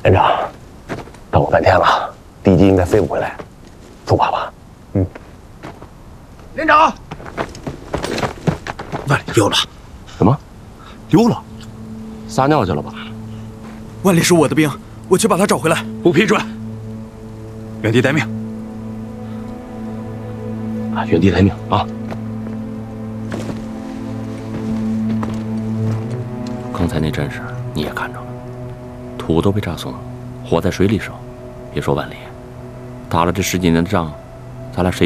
连长，等我半天了，敌机应该飞不回来，出发吧。 连长，万里溜了。 什么？ 溜了？ 撒尿去了吧？ 万里是我的兵，我去把他找回来。不批准。原地待命。 啊，原地待命啊！ 刚才那阵势你也看着了，土都被炸松了，火在水里烧。别说万里，打了这10几年的仗，咱俩谁